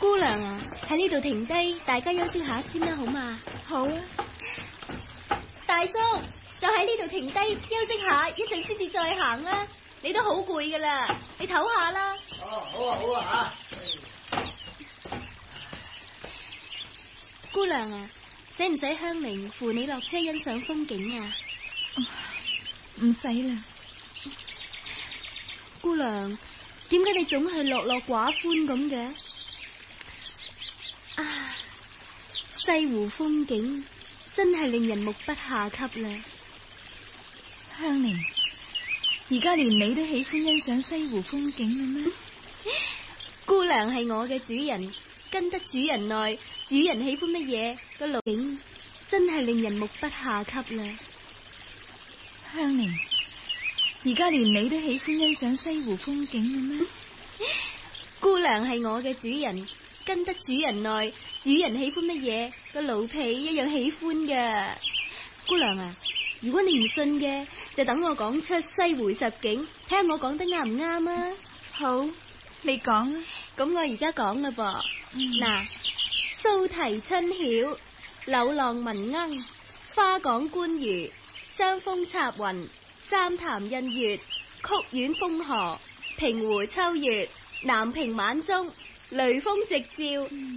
姑娘啊，喺呢度停低，大家休息下先啦，好嘛？ 好啊。 大叔，就喺呢度停低休息下，一陣先至再行啦。你都好攰噶啦，你唞下啦。 哦，好啊，好啊吓。 姑娘啊，使唔使香菱扶你落車欣賞風景啊？ 唔使啦。 姑娘，點解你總係落落寡歡咁嘅？啊，西湖風景真係令人目不暇給啦。 香菱，而家連你都喜歡欣賞西湖風景嘅咩？ 姑娘係我嘅主人，跟得主人來，主人喜歡乜嘢，個路景真係令人目不暇給啦。 香菱，而家連你都喜歡欣賞西湖風景嘅咩？ 姑娘係我嘅主人，跟得主人來，主人喜歡乜嘢，個奴婢一樣喜歡噶。姑娘啊，如果你唔信嘅，就等我講出西湖十景，睇下我講得啱唔啱啊？ 好，你講啊。 咁我而家講啦噃。嗱，蘇堤春曉，柳浪聞鶯，花港觀魚，雙峰插雲，三潭印月，曲苑風荷，平湖秋月，南屏晚鐘，雷鋒夕照。